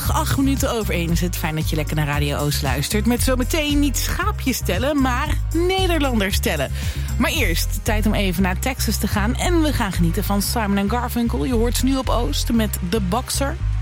Goedemiddag, 8:08 is het. Fijn dat je lekker naar Radio Oost luistert. Met zometeen niet schaapjes tellen, maar Nederlanders tellen. Maar eerst, tijd om even naar Texas te gaan. En we gaan genieten van Simon & Garfunkel. Je hoort ze nu op Oost met The Boxer.